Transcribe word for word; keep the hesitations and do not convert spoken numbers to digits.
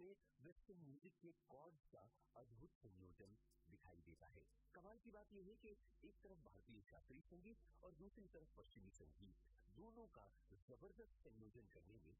में western music के chords का अद्भुत संयोजन दिखाई देता है। कमाल की बात यह है कि एक तरफ भारतीय शास्त्रीय संगीत और दूसरी तरफ पश्चिमी संगीत, दोनों का जबरदस्त संयोजन करने में